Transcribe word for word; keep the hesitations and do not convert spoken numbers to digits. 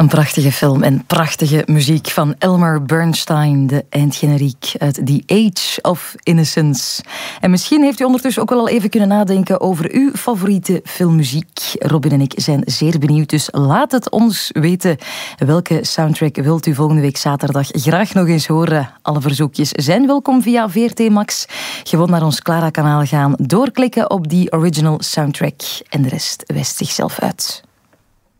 Een prachtige film en prachtige muziek van Elmer Bernstein, de eindgeneriek uit The Age of Innocence. En misschien heeft u ondertussen ook wel al even kunnen nadenken over uw favoriete filmmuziek. Robin en ik zijn zeer benieuwd, dus laat het ons weten. Welke soundtrack wilt u volgende week zaterdag graag nog eens horen? Alle verzoekjes zijn welkom via V R T Max. Gewoon naar ons Clara-kanaal gaan, doorklikken op die original soundtrack en de rest wist zichzelf uit.